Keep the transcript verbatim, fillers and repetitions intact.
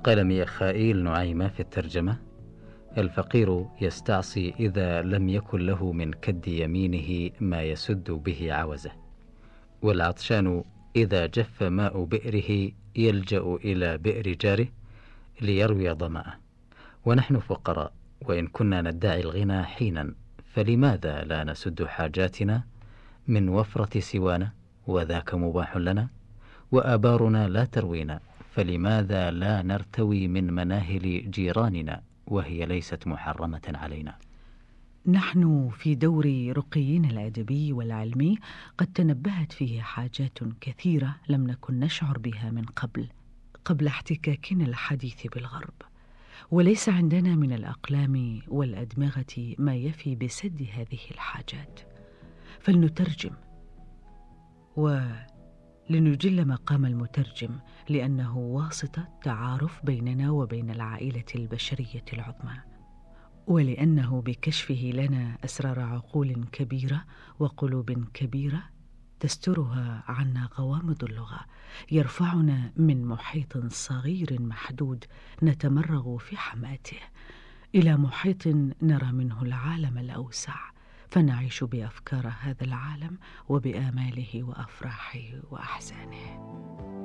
قال ميخائيل نعيمة في الترجمة: الفقير يستعصي إذا لم يكن له من كد يمينه ما يسد به عوزه، والعطشان إذا جف ماء بئره يلجأ إلى بئر جاره ليروي ظمأه. ونحن فقراء، وإن كنا ندعي الغنى حينا، فلماذا لا نسد حاجاتنا من وفرة سوانا، وذاك مباح لنا؟ وآبارنا لا تروينا، فلماذا لا نرتوي من مناهل جيراننا وهي ليست محرمة علينا؟ نحن في دور رقينا الأدبي والعلمي قد تنبهت فيه حاجات كثيرة لم نكن نشعر بها من قبل قبل احتكاكنا الحديث بالغرب، وليس عندنا من الأقلام والأدمغة ما يفي بسد هذه الحاجات. فلنترجم، ولنجل مقام المترجم، لأنه واسطة تعارف بيننا وبين العائلة البشرية العظمى، ولأنه بكشفه لنا أسرار عقول كبيرة وقلوب كبيرة تسترها عنا غوامض اللغة، يرفعنا من محيط صغير محدود نتمرغ في حماته إلى محيط نرى منه العالم الأوسع، فنعيش بأفكار هذا العالم وبآماله وأفراحه وأحزانه.